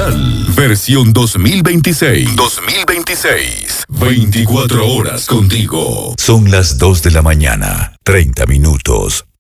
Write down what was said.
Radial, versión 2026. 24 horas contigo. Son las 2 de la mañana, 30 minutos.